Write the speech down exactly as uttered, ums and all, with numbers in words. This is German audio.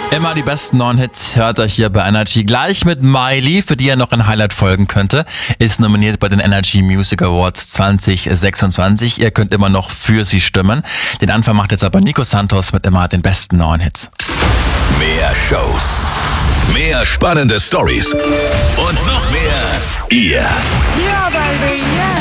Immer die besten neuen Hits hört euch hier bei Energy. Gleich mit Miley, für die er noch ein Highlight folgen könnte, ist nominiert bei den Energy Music Awards zwanzig sechsundzwanzig. Ihr könnt immer noch für sie stimmen. Den Anfang macht jetzt aber Nico Santos mit immer den besten neuen Hits. Mehr Shows, mehr spannende Stories und noch mehr ihr. Yeah, baby, yeah.